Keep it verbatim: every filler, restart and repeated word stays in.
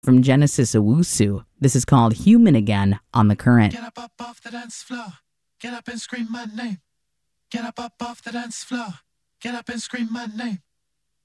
From Genesis Owusu, this is called Human Again on The Current. Get up, up off the dance floor. Get up and scream my name. Get up, up off the dance floor. Get up and scream my name.